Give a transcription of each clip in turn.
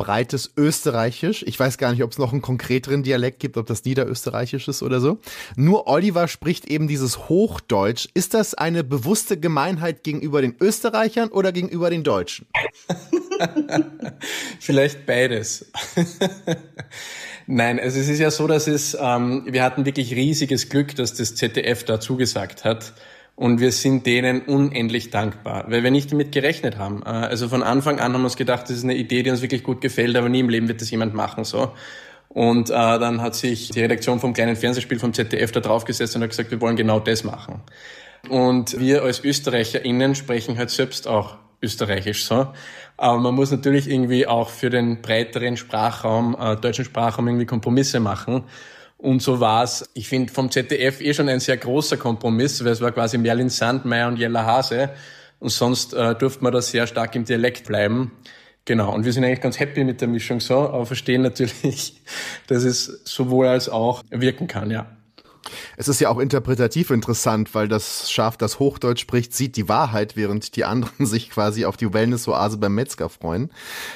breites Österreichisch. Ich weiß gar nicht, ob es noch einen konkreteren Dialekt gibt, ob das Niederösterreichisch ist oder so. Nur Oliver spricht eben dieses Hochdeutsch. Ist das eine bewusste Gemeinheit gegenüber den Österreichern oder gegenüber den Deutschen? Vielleicht beides. Nein, also es ist ja so, dass wir hatten wirklich riesiges Glück, dass das ZDF da zugesagt hat. Und wir sind denen unendlich dankbar, weil wir nicht damit gerechnet haben. Also von Anfang an haben wir uns gedacht, das ist eine Idee, die uns wirklich gut gefällt, aber nie im Leben wird das jemand machen, so. Und dann hat sich die Redaktion vom kleinen Fernsehspiel vom ZDF da draufgesetzt und hat gesagt, wir wollen genau das machen. Und wir als ÖsterreicherInnen sprechen halt selbst auch österreichisch, so. Aber man muss natürlich irgendwie auch für den breiteren Sprachraum, deutschen Sprachraum irgendwie Kompromisse machen. Und so war's. Ich finde vom ZDF schon ein sehr großer Kompromiss, weil es war quasi Merlin Sandmeier und Jella Hase. Und sonst durfte man da sehr stark im Dialekt bleiben. Genau. Und wir sind eigentlich ganz happy mit der Mischung so, aber verstehen natürlich, dass es sowohl als auch wirken kann, ja. Es ist ja auch interpretativ interessant, weil das Schaf, das Hochdeutsch spricht, sieht die Wahrheit, während die anderen sich quasi auf die Wellness-Oase beim Metzger freuen.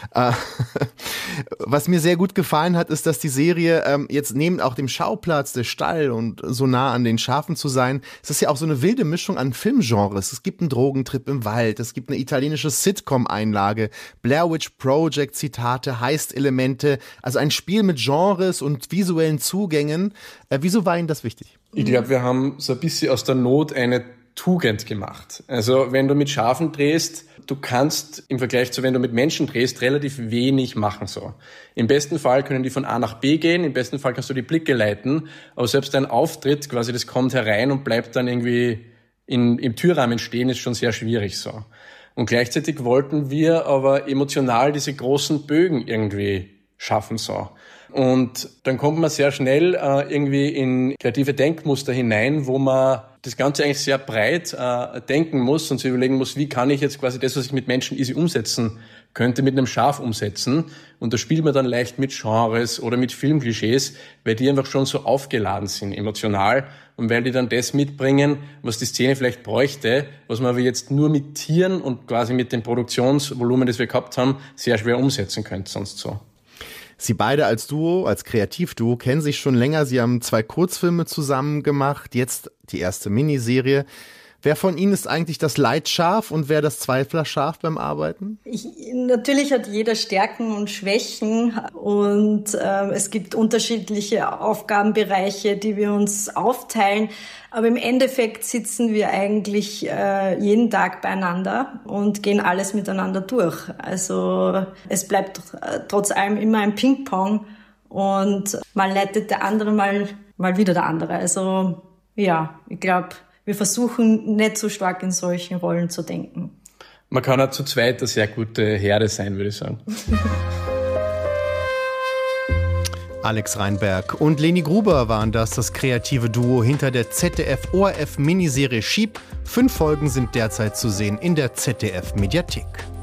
Was mir sehr gut gefallen hat, ist, dass die Serie jetzt neben auch dem Schauplatz, der Stall und so nah an den Schafen zu sein, es ist ja auch so eine wilde Mischung an Filmgenres. Es gibt einen Drogentrip im Wald, es gibt eine italienische Sitcom-Einlage, Blair Witch Project-Zitate, Heist-Elemente, also ein Spiel mit Genres und visuellen Zugängen. Wieso war Ihnen das wichtig? Ich glaube, wir haben so ein bisschen aus der Not eine Tugend gemacht. Also wenn du mit Schafen drehst, du kannst im Vergleich zu wenn du mit Menschen drehst, relativ wenig machen so. Im besten Fall können die von A nach B gehen, im besten Fall kannst du die Blicke leiten, aber selbst dein Auftritt, quasi das kommt herein und bleibt dann irgendwie im Türrahmen stehen, ist schon sehr schwierig so. Und gleichzeitig wollten wir aber emotional diese großen Bögen irgendwie schaffen so. Und dann kommt man sehr schnell irgendwie in kreative Denkmuster hinein, wo man das Ganze eigentlich sehr breit denken muss und sich überlegen muss, wie kann ich jetzt quasi das, was ich mit Menschen easy umsetzen könnte, mit einem Schaf umsetzen. Und da spielt man dann leicht mit Genres oder mit Filmklischees, weil die einfach schon so aufgeladen sind emotional und weil die dann das mitbringen, was die Szene vielleicht bräuchte, was man aber jetzt nur mit Tieren und quasi mit dem Produktionsvolumen, das wir gehabt haben, sehr schwer umsetzen könnte sonst so. Sie beide als Duo, als Kreativduo, kennen sich schon länger. Sie haben 2 Kurzfilme zusammen gemacht, jetzt die erste Miniserie. Wer von Ihnen ist eigentlich das Leitschaf und wer das Zweiflerschaf beim Arbeiten? Natürlich hat jeder Stärken und Schwächen und es gibt unterschiedliche Aufgabenbereiche, die wir uns aufteilen. Aber im Endeffekt sitzen wir eigentlich jeden Tag beieinander und gehen alles miteinander durch. Also es bleibt trotz allem immer ein Ping-Pong und mal leitet der andere, mal wieder der andere. Also ja, ich glaube, wir versuchen nicht so stark in solchen Rollen zu denken. Man kann auch zu zweit eine sehr gute Herde sein, würde ich sagen. Alex Reinberg und Leni Gruber waren das kreative Duo hinter der ZDF-ORF-Miniserie Schieb. 5 Folgen sind derzeit zu sehen in der ZDF-Mediathek.